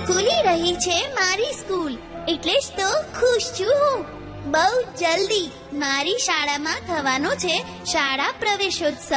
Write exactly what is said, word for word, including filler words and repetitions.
ખુલી રહી છે મારી સ્કૂલ, એટલે જ તો ખુશ છું હું. બહુ જલ્દી મારી શાળામાં થવાનો છે શાળા પ્રવેશોત્સવ.